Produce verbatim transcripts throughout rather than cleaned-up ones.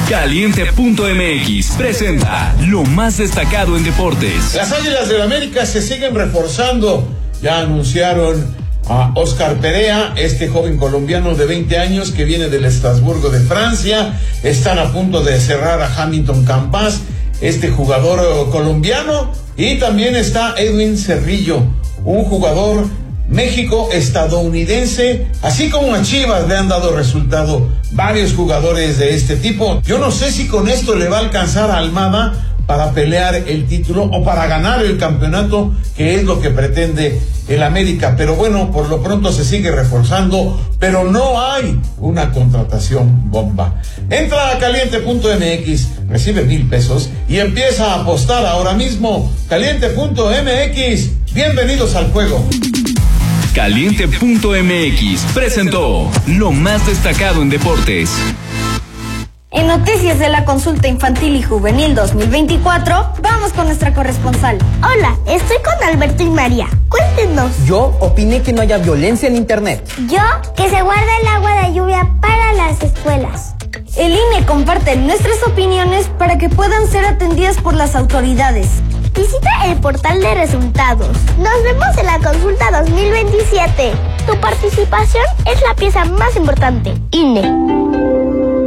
Caliente punto M X presenta lo más destacado en deportes. Las Águilas del América se siguen reforzando. Ya anunciaron a Oscar Perea, este joven colombiano de veinte años que viene del Estrasburgo de Francia. Están a punto de cerrar a Hamilton Campas, este jugador colombiano. Y también está Edwin Cerrillo, un jugador México-estadounidense, así como a Chivas le han dado resultado varios jugadores de este tipo. Yo no sé si con esto le va a alcanzar a Almada para pelear el título o para ganar el campeonato, que es lo que pretende el América. Pero bueno, por lo pronto se sigue reforzando, pero no hay una contratación bomba. Entra a Caliente punto M X, recibe mil pesos y empieza a apostar ahora mismo. Caliente punto M X, bienvenidos al juego. Caliente punto M X presentó lo más destacado en deportes. En noticias de la consulta infantil y juvenil dos mil veinticuatro, vamos con nuestra corresponsal. Hola, estoy con Alberto y María. Cuéntenos. Yo opiné que no haya violencia en internet. Yo, que se guarde el agua de lluvia para las escuelas. El I N E comparte nuestras opiniones para que puedan ser atendidas por las autoridades. Visita el portal de resultados. Nos vemos en la consulta dos mil veintisiete. Tu participación es la pieza más importante. I N E.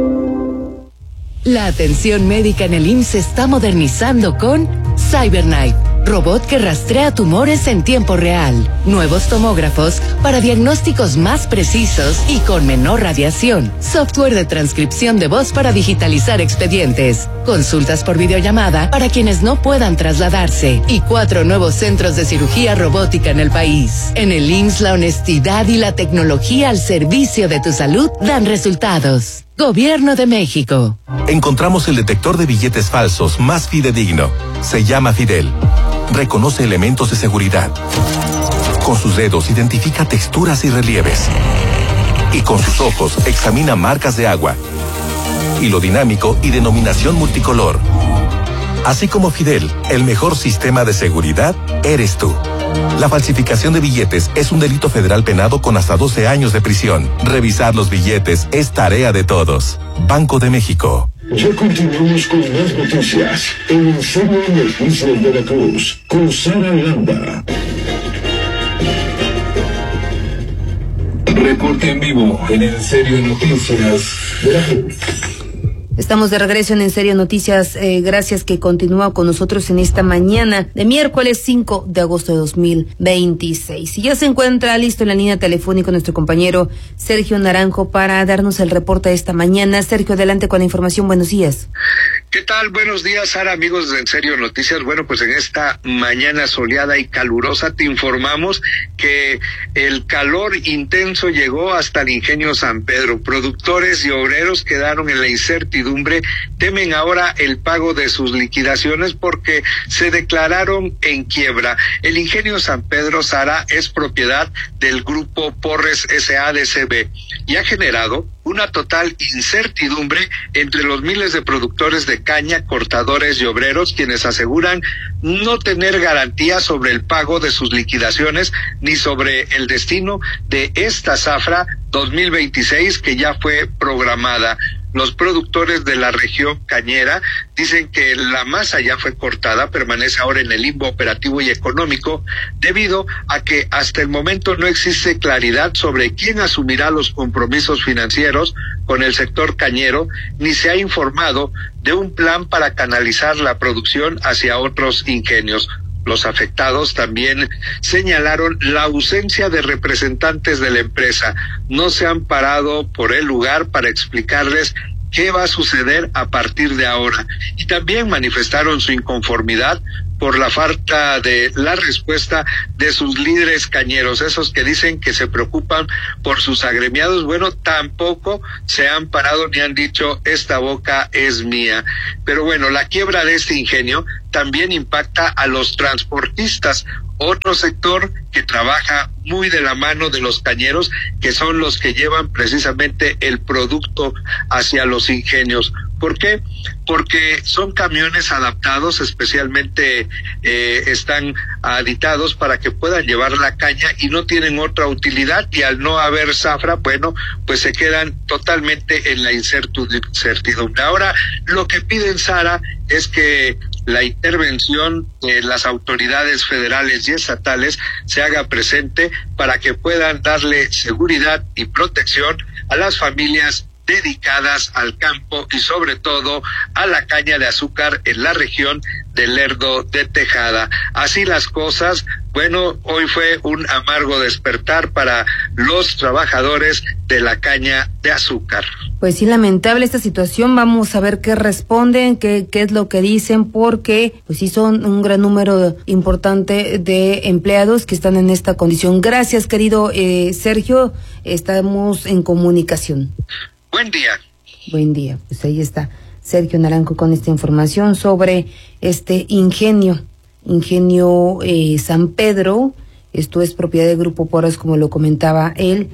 La atención médica en el I M S S se está modernizando con CyberKnife, robot que rastrea tumores en tiempo real. Nuevos tomógrafos para diagnósticos más precisos y con menor radiación. Software de transcripción de voz para digitalizar expedientes. Consultas por videollamada para quienes no puedan trasladarse. Y cuatro nuevos centros de cirugía robótica en el país. En el I M S S, la honestidad y la tecnología al servicio de tu salud dan resultados. Gobierno de México. Encontramos el detector de billetes falsos más fidedigno. Se llama Fidel. Reconoce elementos de seguridad. Con sus dedos identifica texturas y relieves. Y con sus ojos examina marcas de agua, hilo dinámico y denominación multicolor. Así como Fidel, el mejor sistema de seguridad eres tú. La falsificación de billetes es un delito federal penado con hasta doce años de prisión. Revisar los billetes es tarea de todos. Banco de México. Ya continuamos con más noticias en En Serio Noticias Veracruz con Sara Landa. Reporte en vivo en En Serio Noticias Veracruz. Estamos de regreso en En Serio Noticias. Eh, gracias que continúa con nosotros en esta mañana de miércoles cinco de agosto de dos mil veintiséis. Y ya se encuentra listo en la línea telefónica nuestro compañero Sergio Naranjo para darnos el reporte de esta mañana. Sergio, adelante con la información. Buenos días. ¿Qué tal? Buenos días, Sara, amigos de En Serio Noticias. Bueno, pues en esta mañana soleada y calurosa te informamos que el calor intenso llegó hasta el Ingenio San Pedro. Productores y obreros quedaron en la incertidumbre, temen ahora el pago de sus liquidaciones porque se declararon en quiebra. El Ingenio San Pedro, Sara, es propiedad del grupo Porres S A D C B y ha generado una total incertidumbre entre los miles de productores de caña, cortadores y obreros, quienes aseguran no tener garantía sobre el pago de sus liquidaciones ni sobre el destino de esta zafra dos mil veintiséis que ya fue programada. Los productores de la región cañera dicen que la masa ya fue cortada, permanece ahora en el limbo operativo y económico, debido a que hasta el momento no existe claridad sobre quién asumirá los compromisos financieros con el sector cañero, ni se ha informado de un plan para canalizar la producción hacia otros ingenios. Los afectados también señalaron la ausencia de representantes de la empresa. No se han parado por el lugar para explicarles qué va a suceder a partir de ahora. Y también manifestaron su inconformidad por la falta de la respuesta de sus líderes cañeros, esos que dicen que se preocupan por sus agremiados. Bueno, tampoco se han parado ni han dicho esta boca es mía. Pero bueno, la quiebra de este ingenio también impacta a los transportistas, otro sector que trabaja muy de la mano de los cañeros, que son los que llevan precisamente el producto hacia los ingenios. ¿Por qué? Porque son camiones adaptados, especialmente eh, están aditados para que puedan llevar la caña y no tienen otra utilidad, y al no haber zafra, bueno, pues se quedan totalmente en la incertidumbre. Ahora, lo que piden, Sara, es que la intervención de las autoridades federales y estatales se haga presente para que puedan darle seguridad y protección a las familias dedicadas al campo y sobre todo a la caña de azúcar en la región del Lerdo de Tejada. Así las cosas, bueno, hoy fue un amargo despertar para los trabajadores de la caña de azúcar. Pues sí, lamentable esta situación. Vamos a ver qué responden, qué, qué es lo que dicen, porque pues sí son un gran número importante de empleados que están en esta condición. Gracias, querido eh, Sergio. Estamos en comunicación. Buen día. Buen día. Pues ahí está Sergio Naranjo con esta información sobre este ingenio, ingenio eh, San Pedro. Esto es propiedad del Grupo Porras, como lo comentaba él,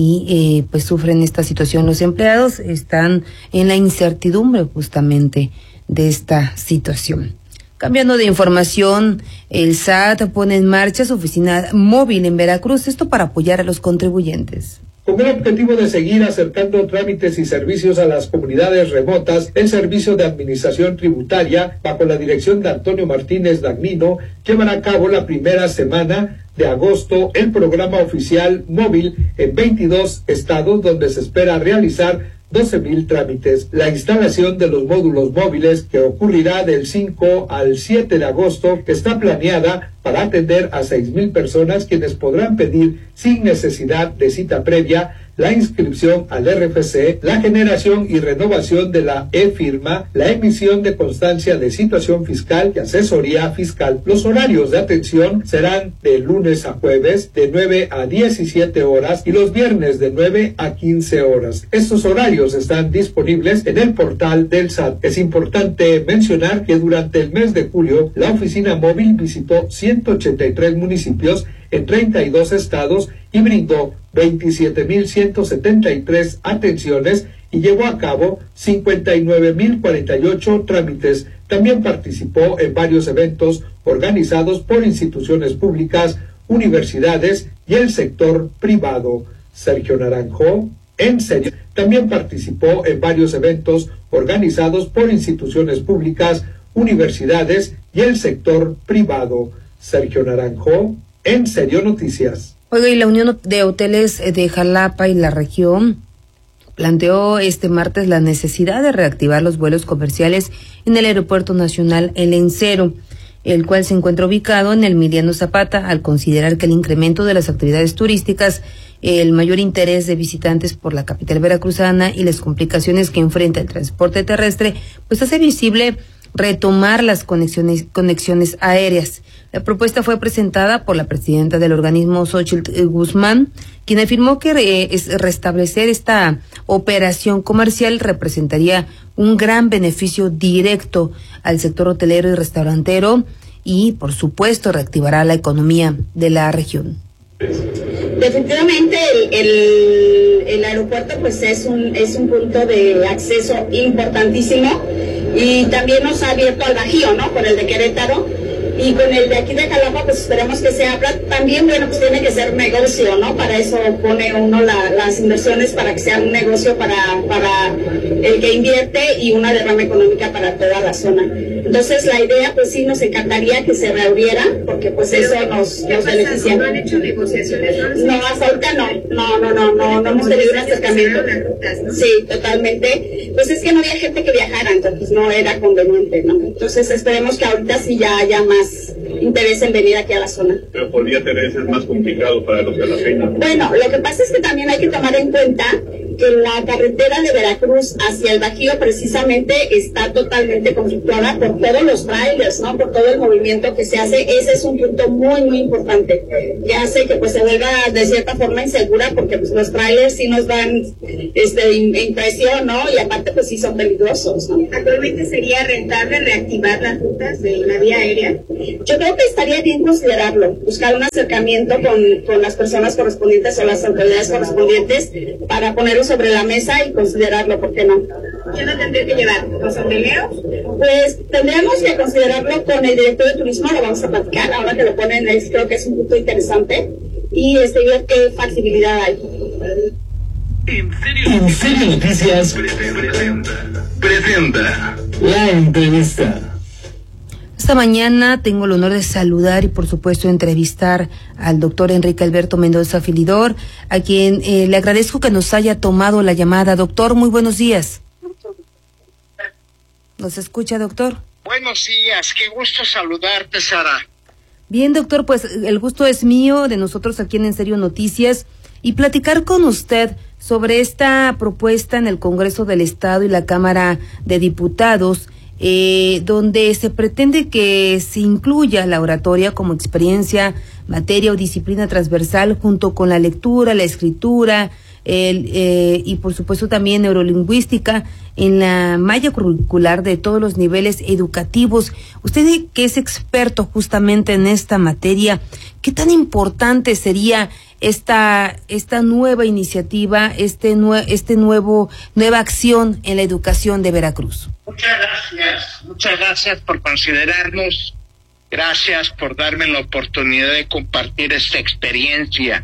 y eh, pues sufren esta situación los empleados, están en la incertidumbre justamente de esta situación. Cambiando de información, el S A T pone en marcha su oficina móvil en Veracruz, esto para apoyar a los contribuyentes. Con el objetivo de seguir acercando trámites y servicios a las comunidades remotas, el Servicio de Administración Tributaria, bajo la dirección de Antonio Martínez Dagnino, llevará a cabo la primera semana de agosto el programa oficial móvil en veintidós estados, donde se espera realizar doce mil trámites. La instalación de los módulos móviles, que ocurrirá del cinco al siete de agosto, está planeada para atender a seis mil personas, quienes podrán pedir sin necesidad de cita previa la inscripción al R F C, la generación y renovación de la e-firma, la emisión de constancia de situación fiscal y asesoría fiscal. Los horarios de atención serán de lunes a jueves de nueve a diecisiete horas y los viernes de nueve a quince horas. Estos horarios están disponibles en el portal del S A T. Es importante mencionar que durante el mes de julio la oficina móvil visitó ciento ochenta y tres municipios en treinta y dos estados y brindó veintisiete mil ciento setenta y tres atenciones y llevó a cabo cincuenta y nueve mil cuarenta y ocho trámites. También participó en varios eventos organizados por instituciones públicas, universidades y el sector privado. Sergio Naranjo, en serio. También participó en varios eventos organizados por instituciones públicas, universidades y el sector privado. Sergio Naranjo, en Serio Noticias. Oiga, y la Unión de Hoteles de Jalapa y la región planteó este martes la necesidad de reactivar los vuelos comerciales en el Aeropuerto Nacional El Encero, el cual se encuentra ubicado en el Emiliano Zapata, al considerar que el incremento de las actividades turísticas, el mayor interés de visitantes por la capital veracruzana y las complicaciones que enfrenta el transporte terrestre, pues hace visible retomar las conexiones, conexiones aéreas. La propuesta fue presentada por la presidenta del organismo, Xochitl Guzmán, quien afirmó que re, es restablecer esta operación comercial representaría un gran beneficio directo al sector hotelero y restaurantero y, por supuesto, reactivará la economía de la región. Definitivamente el, el, el aeropuerto pues es un es un punto de acceso importantísimo y también nos ha abierto al Bajío, ¿no? Con el de Querétaro y con el de aquí de Jalapa pues esperemos que se abra. También, bueno, pues tiene que ser negocio, ¿no? Para eso pone uno la, las inversiones, para que sea un negocio para, para el que invierte y una derrama económica para toda la zona. Entonces la idea pues sí nos encantaría que se reabriera porque pues eso nos, nos beneficia. ¿No han hecho negociaciones? No, hasta ahorita no, no, no, no, no, no hemos tenido un acercamiento. Sí, totalmente. Pues es que no había gente que viajara, entonces no era conveniente, ¿no? Entonces esperemos que ahorita sí ya haya más interés en venir aquí a la zona. Pero por vía terrestre es más complicado para los jalapeños. Bueno, lo que pasa es que también hay que tomar en cuenta que la carretera de Veracruz hacia el Bajío precisamente está totalmente conflictuada por todos los trailers, ¿no? Por todo el movimiento que se hace. Ese es un punto muy, muy importante. Que hace que pues se vuelva de cierta forma insegura porque pues los trailers sí nos dan este impresión, ¿no? Y aparte pues sí son peligrosos, ¿no? ¿Actualmente sería rentable reactivar las rutas de la vía aérea? Yo creo que estaría bien considerarlo, buscar un acercamiento con, con las personas correspondientes o las autoridades correspondientes para poner sobre la mesa y considerarlo, ¿por qué no? ¿Qué no tendría que llevar? ¿Los hoteleros? Pues tendríamos que considerarlo con el director de turismo, lo vamos a platicar, ahora que lo ponen, es, creo que es un punto interesante, y este, ver qué flexibilidad hay. En serio, en serio Noticias presenta, presenta la entrevista. Esta mañana tengo el honor de saludar y por supuesto entrevistar al doctor Enrique Alberto Mendoza Filidor, a quien eh, le agradezco que nos haya tomado la llamada. Doctor, muy buenos días. ¿Nos escucha, doctor? Buenos días, qué gusto saludarte, Sara. Bien, doctor, pues el gusto es mío, de nosotros aquí en En Serio Noticias, y platicar con usted sobre esta propuesta en el Congreso del Estado y la Cámara de Diputados, eh, donde se pretende que se incluya la oratoria como experiencia, materia o disciplina transversal junto con la lectura, la escritura, el, eh, y por supuesto también neurolingüística en la malla curricular de todos los niveles educativos. Usted que es experto justamente en esta materia, ¿qué tan importante sería esta esta nueva iniciativa, este nue este nuevo nueva acción en la educación de Veracruz? Muchas gracias, muchas gracias por considerarnos, gracias por darme la oportunidad de compartir esta experiencia.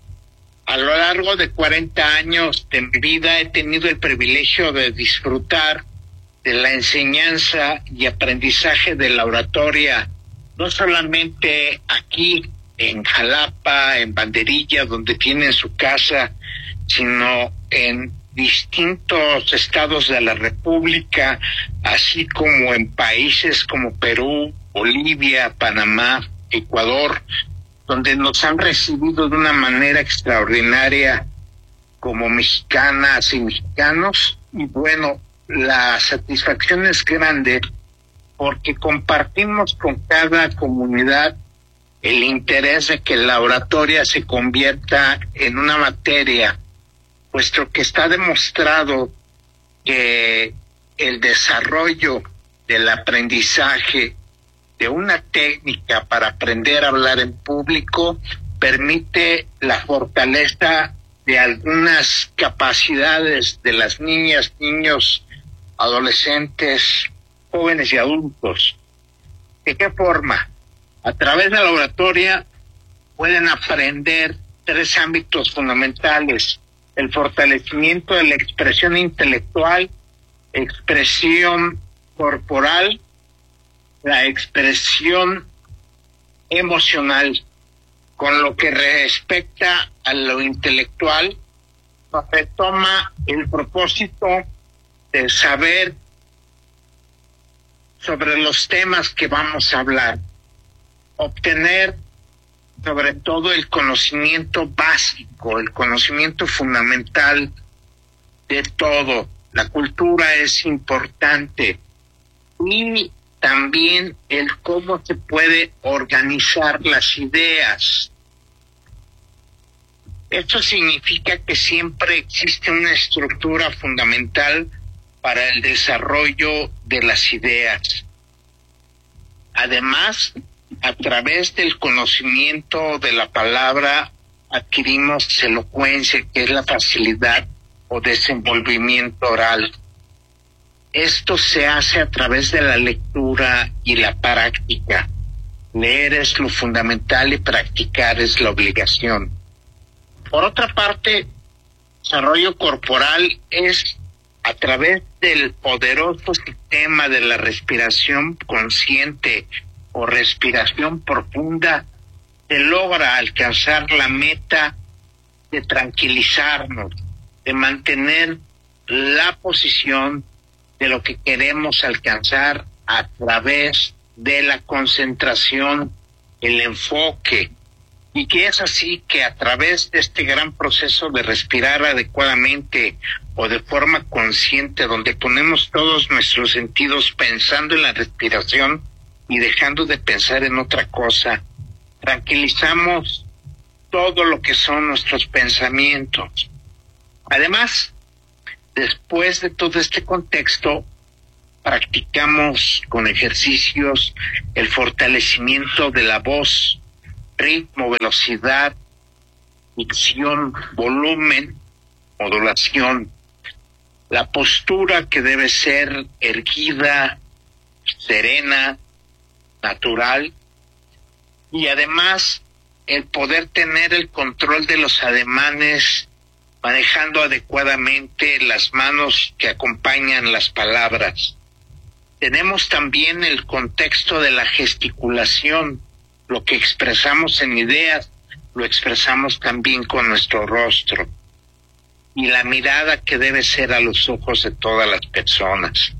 A lo largo de cuarenta años de mi vida he tenido el privilegio de disfrutar de la enseñanza y aprendizaje de la oratoria, no solamente aquí en Jalapa, en Banderilla, donde tienen su casa, sino en distintos estados de la República, así como en países como Perú, Bolivia, Panamá, Ecuador, donde nos han recibido de una manera extraordinaria como mexicanas y mexicanos. Y bueno, la satisfacción es grande porque compartimos con cada comunidad el interés de que la oratoria se convierta en una materia, puesto que está demostrado que el desarrollo del aprendizaje de una técnica para aprender a hablar en público permite la fortaleza de algunas capacidades de las niñas, niños, adolescentes, jóvenes y adultos. ¿De qué forma? A través de la oratoria pueden aprender tres ámbitos fundamentales: el fortalecimiento de la expresión intelectual, expresión corporal, la expresión emocional. Con lo que respecta a lo intelectual, se toma el propósito de saber sobre los temas que vamos a hablar, obtener sobre todo el conocimiento básico, el conocimiento fundamental de todo. La cultura es importante y también el cómo se puede organizar las ideas. Esto significa que siempre existe una estructura fundamental para el desarrollo de las ideas. Además, a través del conocimiento de la palabra adquirimos elocuencia, que es la facilidad o desenvolvimiento oral. Esto se hace a través de la lectura y la práctica. Leer es lo fundamental y practicar es la obligación. Por otra parte, desarrollo corporal es a través del poderoso sistema de la respiración consciente o respiración profunda, se logra alcanzar la meta de tranquilizarnos, de mantener la posición de lo que queremos alcanzar a través de la concentración, el enfoque, y que es así que a través de este gran proceso de respirar adecuadamente o de forma consciente, donde ponemos todos nuestros sentidos pensando en la respiración y dejando de pensar en otra cosa, tranquilizamos todo lo que son nuestros pensamientos. Además, después de todo este contexto, practicamos con ejercicios el fortalecimiento de la voz, ritmo, velocidad, dicción, volumen, modulación, la postura que debe ser erguida, serena, natural, y además el poder tener el control de los ademanes, manejando adecuadamente las manos que acompañan las palabras. Tenemos también el contexto de la gesticulación, lo que expresamos en ideas, lo expresamos también con nuestro rostro, y la mirada que debe ser a los ojos de todas las personas.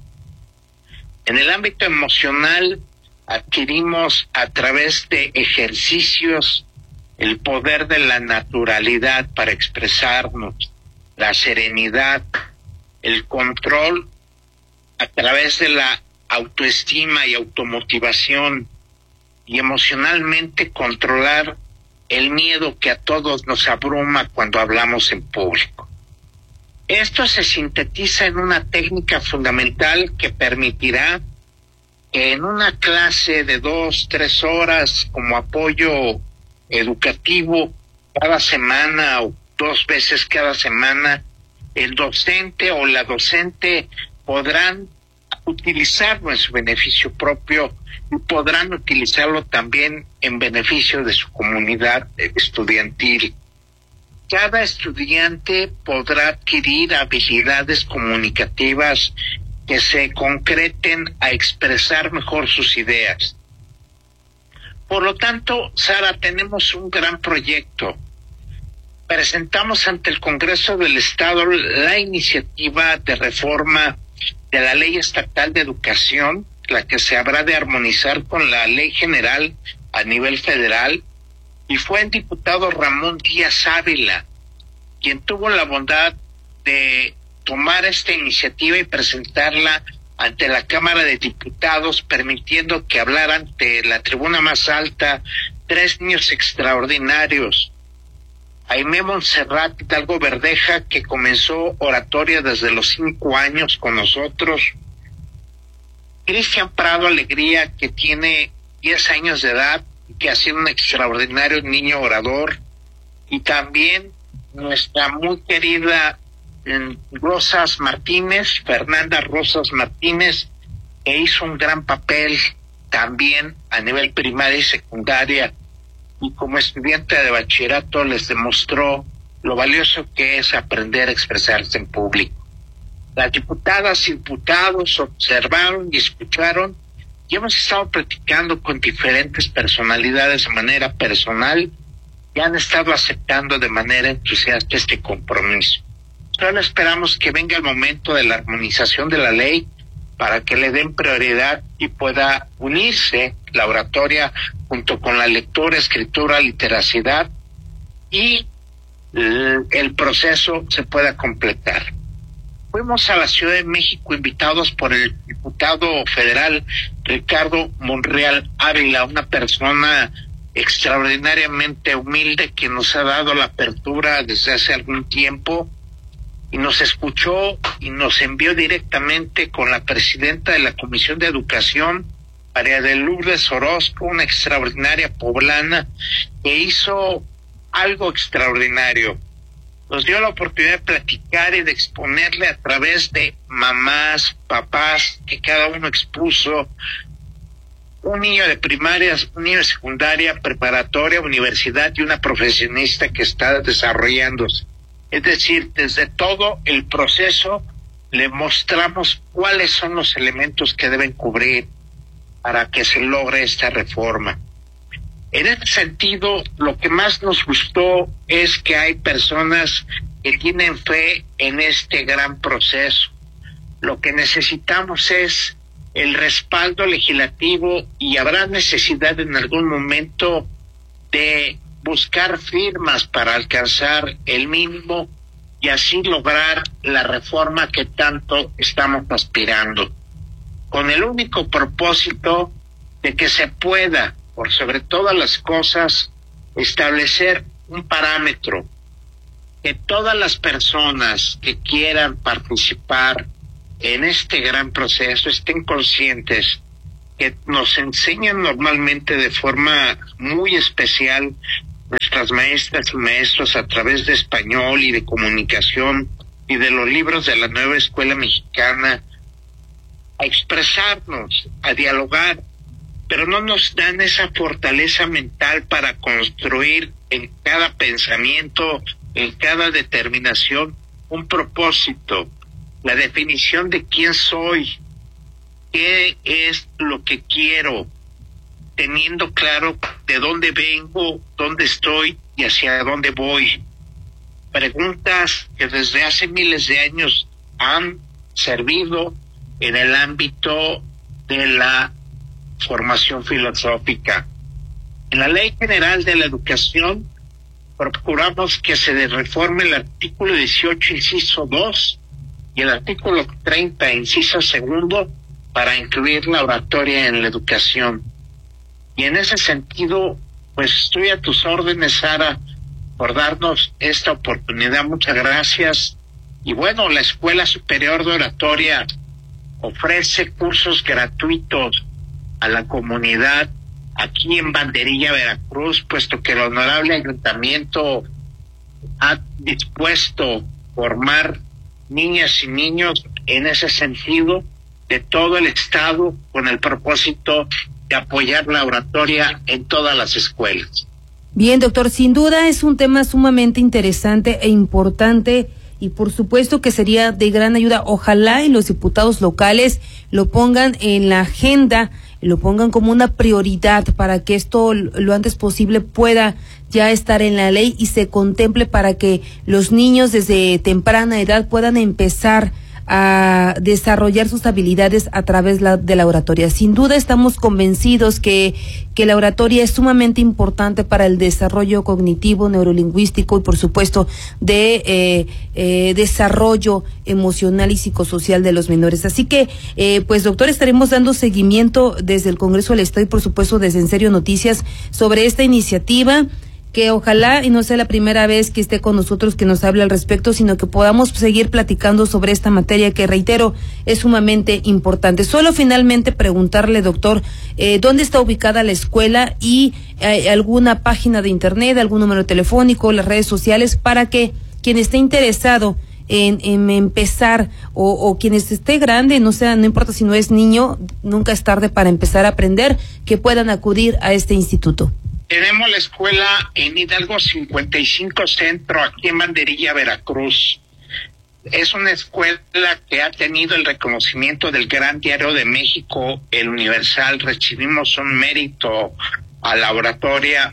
En el ámbito emocional, adquirimos a través de ejercicios el poder de la naturalidad para expresarnos, la serenidad, el control a través de la autoestima y automotivación, y emocionalmente controlar el miedo que a todos nos abruma cuando hablamos en público. Esto se sintetiza en una técnica fundamental que permitirá que en una clase de dos, tres horas como apoyo educativo cada semana o dos veces cada semana, el docente o la docente podrán utilizarlo en su beneficio propio y podrán utilizarlo también en beneficio de su comunidad estudiantil. Cada estudiante podrá adquirir habilidades comunicativas que se concreten a expresar mejor sus ideas. Por lo tanto, Sara, tenemos un gran proyecto. Presentamos ante el Congreso del Estado la iniciativa de reforma de la Ley Estatal de Educación, la que se habrá de armonizar con la Ley General a nivel federal, y fue el diputado Ramón Díaz Ávila quien tuvo la bondad de tomar esta iniciativa y presentarla ante la Cámara de Diputados, permitiendo que hablaran ante la tribuna más alta tres niños extraordinarios. Aimé Montserrat Hidalgo Verdeja, que comenzó oratoria desde los cinco años con nosotros. Cristian Prado Alegría, que tiene diez años de edad y que ha sido un extraordinario niño orador. Y también nuestra muy querida Rosas Martínez, Fernanda Rosas Martínez, que hizo un gran papel también a nivel primaria y secundaria, y como estudiante de bachillerato les demostró lo valioso que es aprender a expresarse en público. Las diputadas y diputados observaron y escucharon, y hemos estado platicando con diferentes personalidades de manera personal y han estado aceptando de manera entusiasta este compromiso. Solo esperamos que venga el momento de la armonización de la ley para que le den prioridad y pueda unirse la oratoria junto con la lectura, escritura, literacidad, y el proceso se pueda completar. Fuimos a la Ciudad de México invitados por el diputado federal Ricardo Monreal Ávila, una persona extraordinariamente humilde que nos ha dado la apertura desde hace algún tiempo, y nos escuchó y nos envió directamente con la presidenta de la Comisión de Educación, María de Lourdes Orozco, una extraordinaria poblana que hizo algo extraordinario. Nos dio la oportunidad de platicar y de exponerle a través de mamás, papás, que cada uno expuso, un niño de primaria, un niño de secundaria, preparatoria, universidad y una profesionista que está desarrollándose. Es decir, desde todo el proceso le mostramos cuáles son los elementos que deben cubrir para que se logre esta reforma. En ese sentido, lo que más nos gustó es que hay personas que tienen fe en este gran proceso. Lo que necesitamos es el respaldo legislativo, y habrá necesidad en algún momento de buscar firmas para alcanzar el mínimo y así lograr la reforma que tanto estamos aspirando, con el único propósito de que se pueda, por sobre todas las cosas, establecer un parámetro, que todas las personas que quieran participar en este gran proceso estén conscientes que nos enseñan normalmente de forma muy especial nuestras maestras y maestros a través de español y de comunicación y de los libros de la nueva escuela mexicana a expresarnos, a dialogar, pero no nos dan esa fortaleza mental para construir en cada pensamiento, en cada determinación, un propósito, la definición de quién soy, qué es lo que quiero, teniendo claro de dónde vengo, dónde estoy y hacia dónde voy. Preguntas que desde hace miles de años han servido en el ámbito de la formación filosófica. En la Ley General de la Educación procuramos que se reforme el artículo dieciocho, inciso dos, y el artículo treinta, inciso segundo, para incluir la oratoria en la educación. Y en ese sentido, pues estoy a tus órdenes, Sara, por darnos esta oportunidad. Muchas gracias. Y bueno, la Escuela Superior de Oratoria ofrece cursos gratuitos a la comunidad aquí en Banderilla, Veracruz, puesto que el honorable ayuntamiento ha dispuesto formar niñas y niños en ese sentido de todo el estado con el propósito de apoyar la oratoria en todas las escuelas. Bien, doctor, sin duda es un tema sumamente interesante e importante y por supuesto que sería de gran ayuda. Ojalá y los diputados locales lo pongan en la agenda, lo pongan como una prioridad para que esto lo antes posible pueda ya estar en la ley y se contemple para que los niños desde temprana edad puedan empezar a desarrollar sus habilidades a través la, de la oratoria. Sin duda estamos convencidos que, que la oratoria es sumamente importante para el desarrollo cognitivo, neurolingüístico y por supuesto de eh, eh, desarrollo emocional y psicosocial de los menores. Así que, eh, pues doctor, estaremos dando seguimiento desde el Congreso del Estado y por supuesto desde En Serio Noticias sobre esta iniciativa, que ojalá y no sea la primera vez que esté con nosotros, que nos hable al respecto, sino que podamos seguir platicando sobre esta materia que, reitero, es sumamente importante. Solo finalmente preguntarle, doctor, eh, ¿dónde está ubicada la escuela y eh, alguna página de internet, algún número telefónico, las redes sociales, para que quien esté interesado en, en empezar o, o quien esté grande, no sea, no importa si no es niño, nunca es tarde para empezar a aprender, que puedan acudir a este instituto? Tenemos la escuela en Hidalgo cincuenta y cinco Centro, aquí en Banderilla, Veracruz. Es una escuela que ha tenido el reconocimiento del Gran Diario de México, El Universal. Recibimos un mérito a la oratoria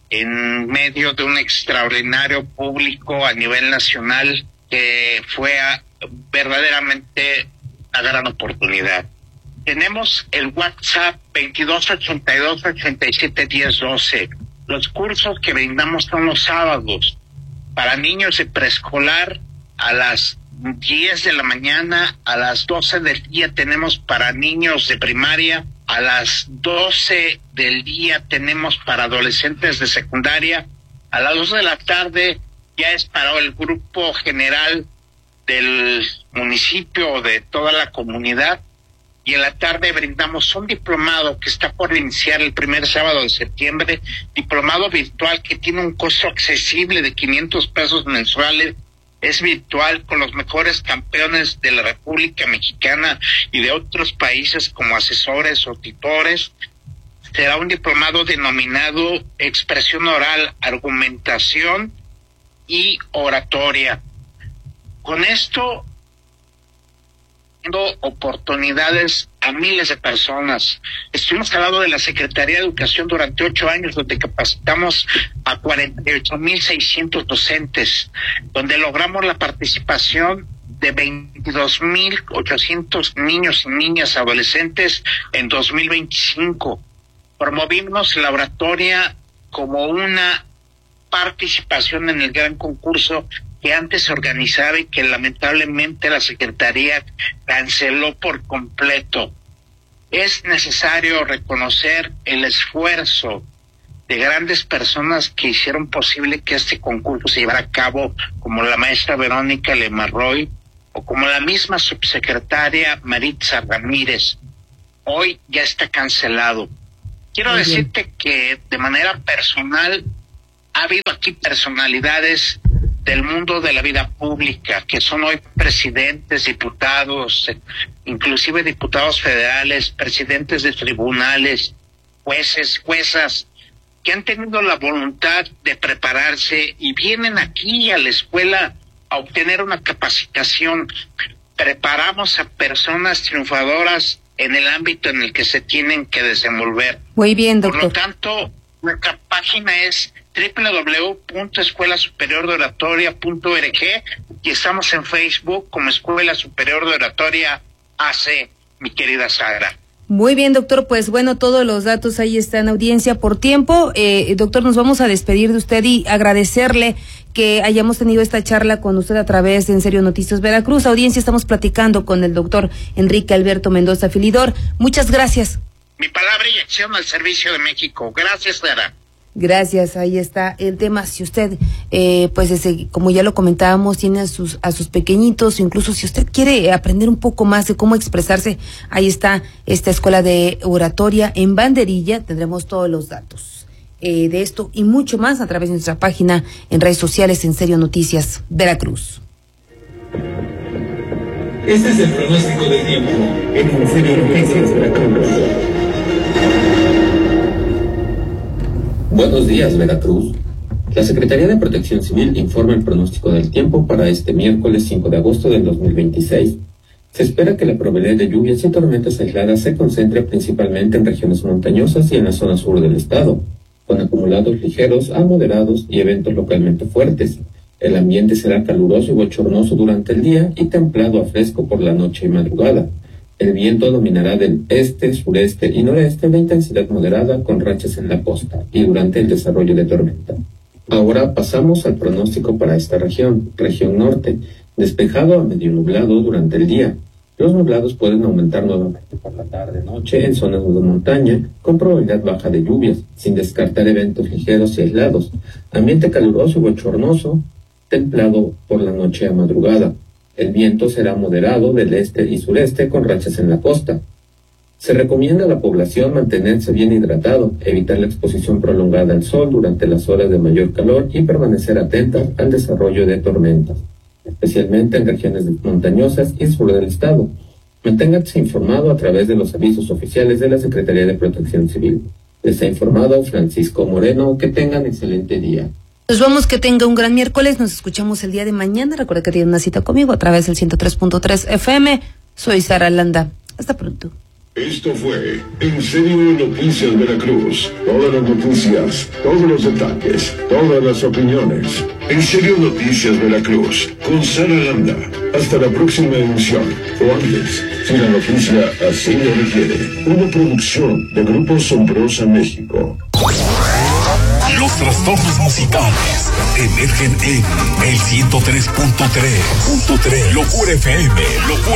en medio de un extraordinario público a nivel nacional que fue a, verdaderamente una gran oportunidad. Tenemos el WhatsApp veintidós ochenta y dos ochenta y siete diez doce. Los cursos que brindamos son los sábados para niños de preescolar a las diez de la mañana, a las doce del día tenemos para niños de primaria, a las doce del día tenemos para adolescentes de secundaria, a las dos de la tarde ya es para el grupo general del municipio o de toda la comunidad. Y en la tarde brindamos un diplomado que está por iniciar el primer sábado de septiembre, diplomado virtual que tiene un costo accesible de quinientos pesos mensuales, es virtual con los mejores campeones de la República Mexicana y de otros países como asesores o tutores. Será un diplomado denominado Expresión Oral, Argumentación y Oratoria. Con esto dando oportunidades a miles de personas. Estuvimos al lado de la Secretaría de Educación durante ocho años, donde capacitamos a cuarenta y ocho mil seiscientos docentes, donde logramos la participación de veintidós mil ochocientos niños y niñas adolescentes en dos mil veinticinco. Promovimos la oratoria como una participación en el gran concurso que antes se organizaba y que lamentablemente la Secretaría canceló por completo. Es necesario reconocer el esfuerzo de grandes personas que hicieron posible que este concurso se llevara a cabo, como la maestra Verónica Lemarroy o como la misma subsecretaria Maritza Ramírez. Hoy ya está cancelado. Quiero Muy decirte bien. que de manera personal ha habido aquí personalidades del mundo de la vida pública, que son hoy presidentes, diputados, inclusive diputados federales, presidentes de tribunales, jueces, juezas, que han tenido la voluntad de prepararse y vienen aquí a la escuela a obtener una capacitación. Preparamos a personas triunfadoras en el ámbito en el que se tienen que desenvolver. Muy bien, doctor. Por lo tanto, nuestra página es doble u doble u doble u punto escuela superior de oratoria punto org y estamos en Facebook como Escuela Superior de Oratoria A C, mi querida Sara. Muy bien, doctor, pues bueno, todos los datos ahí están, audiencia. Por tiempo, eh, doctor, nos vamos a despedir de usted y agradecerle que hayamos tenido esta charla con usted a través de En Serio Noticias Veracruz. Audiencia, estamos platicando con el doctor Enrique Alberto Mendoza Filidor. Muchas gracias. Mi palabra y acción al servicio de México. Gracias, Sara. Gracias, ahí está el tema. Si usted, eh, pues ese, como ya lo comentábamos, tiene a sus a sus pequeñitos, incluso si usted quiere aprender un poco más de cómo expresarse, ahí está esta escuela de oratoria en Banderilla. Tendremos todos los datos eh, de esto y mucho más a través de nuestra página en redes sociales En Serio Noticias Veracruz. Este es el pronóstico del tiempo en En Serio Noticias Veracruz. Buenos días, Veracruz. La Secretaría de Protección Civil informa el pronóstico del tiempo para este miércoles cinco de agosto del dos mil veintiséis. Se espera que la probabilidad de lluvias y tormentas aisladas se concentre principalmente en regiones montañosas y en la zona sur del estado, con acumulados ligeros a moderados y eventos localmente fuertes. El ambiente será caluroso y bochornoso durante el día y templado a fresco por la noche y madrugada. El viento dominará del este, sureste y noreste de intensidad moderada con rachas en la costa y durante el desarrollo de tormenta. Ahora pasamos al pronóstico para esta región, región norte, despejado a medio nublado durante el día. Los nublados pueden aumentar nuevamente por la tarde-noche en zonas de montaña con probabilidad baja de lluvias, sin descartar eventos ligeros y aislados. Ambiente caluroso y bochornoso, templado por la noche a madrugada. El viento será moderado del este y sureste con rachas en la costa. Se recomienda a la población mantenerse bien hidratado, evitar la exposición prolongada al sol durante las horas de mayor calor y permanecer atentas al desarrollo de tormentas, especialmente en regiones montañosas y sur del estado. Manténganse informado a través de los avisos oficiales de la Secretaría de Protección Civil. Les ha informado Francisco Moreno. Que tengan excelente día. Nos vamos, que tenga un gran miércoles. Nos escuchamos el día de mañana. Recuerda que tiene una cita conmigo a través del ciento tres punto tres F M. Soy Sara Landa. Hasta pronto. Esto fue En Serio Noticias Veracruz. Todas las noticias, todos los detalles, todas las opiniones. En Serio Noticias Veracruz, con Sara Landa. Hasta la próxima emisión. O antes, si la noticia así lo requiere. Una producción de Grupo Sombrosa México. Los trastornos musicales emergen en el ciento tres punto tres. Locura F M. Locura